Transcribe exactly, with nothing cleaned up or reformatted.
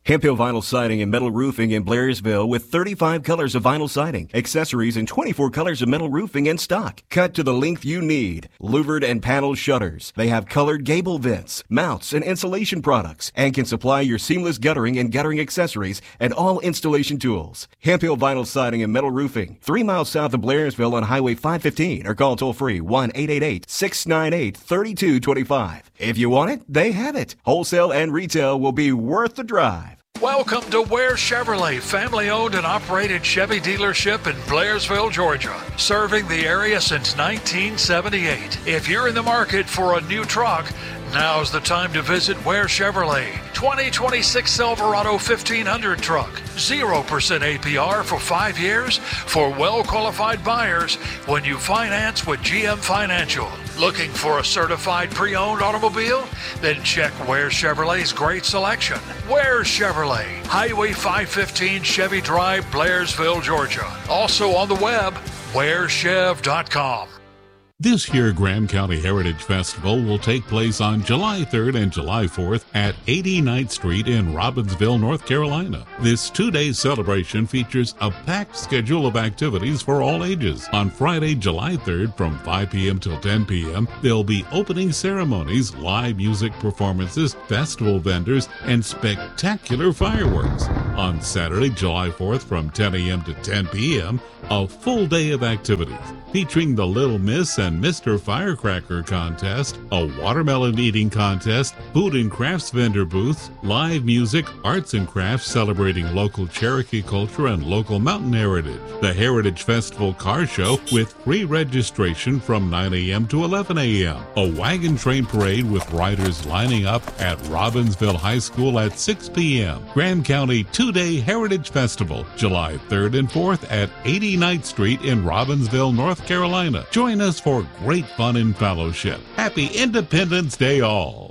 Hemp Hill Vinyl Siding and Metal Roofing in Blairsville with thirty-five colors of vinyl siding, accessories, and twenty-four colors of metal roofing in stock. Cut to the length you need. Louvered and panel shutters. They have colored gable vents, mounts, and insulation products, and can supply your seamless guttering and guttering accessories and all installation tools. Hemp Hill Vinyl Siding and Metal Roofing, three miles south of Blairsville on Highway five fifteen, or call toll free one eight eight eight, six nine eight, three two two five. If you want it, they have it. Wholesale and retail will be worth the drive. Welcome to Ware Chevrolet, family-owned and operated Chevy dealership in Blairsville, Georgia, serving the area since nineteen seventy-eight. If you're in the market for a new truck, now's the time to visit Ware Chevrolet. twenty twenty-six Silverado fifteen hundred truck. zero percent A P R for five years for well-qualified buyers when you finance with G M Financial. Looking for a certified pre-owned automobile? Then check Ware Chevrolet's great selection. Ware Chevrolet, Highway five fifteen Chevy Drive, Blairsville, Georgia. Also on the web, ware chev dot com. This year Graham County Heritage Festival will take place on July third and July fourth at eighty-ninth Street in Robbinsville, North Carolina. This two-day celebration features a packed schedule of activities for all ages. On Friday, July third from five p.m. till ten p.m., there'll be opening ceremonies, live music performances, festival vendors, and spectacular fireworks. On Saturday, July fourth from ten a.m. to ten p.m., a full day of activities featuring the Little Miss and Mister Firecracker contest, a watermelon eating contest, food and crafts vendor booths, live music, arts and crafts celebrating local Cherokee culture and local mountain heritage, the Heritage Festival car show with free registration from nine a.m. to eleven a.m., a wagon train parade with riders lining up at Robbinsville High School at six p.m. Graham County two-day Heritage Festival, July third and fourth at eighty-ninth Street in Robbinsville, North Carolina. Join us for great fun and fellowship. Happy Independence Day all.